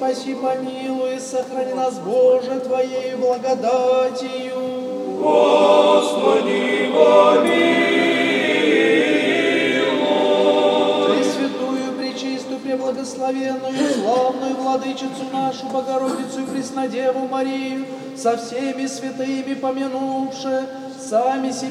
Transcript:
спаси, помилуй, сохрани нас, Боже, Твоей благодатью. Господи, помилуй. Пресвятую, пречистую, преблагословенную, славную владычицу нашу, Богородицу и Преснодеву Марию, со всеми святыми помянувши, сами себя